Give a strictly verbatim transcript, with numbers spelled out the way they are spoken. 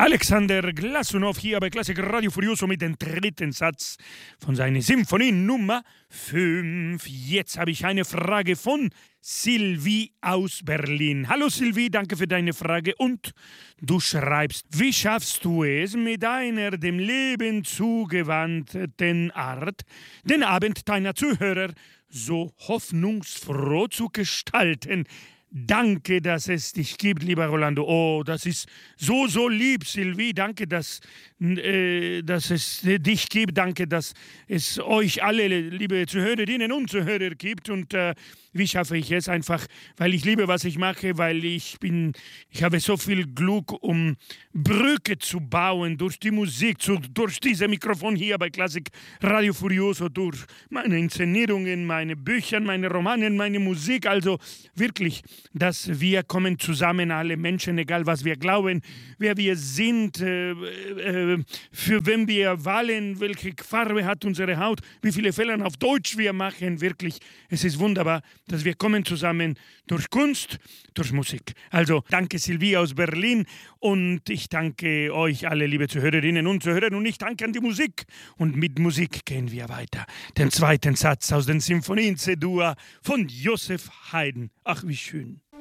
Alexander Glasunow hier bei Klassik Radio Furioso mit dem dritten Satz von seiner Symphonie Nummer fünf. Jetzt habe ich eine Frage von Sylvie aus Berlin. Hallo Sylvie, danke für deine Frage und du schreibst, wie schaffst du es mit einer dem Leben zugewandten Art, den Abend deiner Zuhörer so hoffnungsfroh zu gestalten? Danke, dass es dich gibt, lieber Rolando. Oh, das ist so, so lieb, Sylvie. Danke, dass, äh, dass es dich gibt. Danke, dass es euch alle, liebe Zuhörerinnen und Zuhörer, gibt. Und äh, wie schaffe ich es? Einfach, weil ich liebe, was ich mache, weil ich bin, ich habe so viel Glück, um Brücke zu bauen durch die Musik, zu, durch dieses Mikrofon hier bei Klassik Radio Furioso, durch meine Inszenierungen, meine Bücher, meine Romanen, meine Musik. Also wirklich, dass wir kommen zusammen, alle Menschen, egal was wir glauben, wer wir sind, äh, äh, für wen wir wählen, welche Farbe hat unsere Haut, wie viele Fälle auf Deutsch wir machen. Wirklich, es ist wunderbar, dass wir kommen zusammen durch Kunst, durch Musik. Also danke Sylvie aus Berlin und ich danke euch alle, liebe Zuhörerinnen und Zuhörer, und ich danke an die Musik. Und mit Musik gehen wir weiter. Den zweiten Satz aus den Sinfonien C-Dur von Joseph Haydn. Ach, wie schön.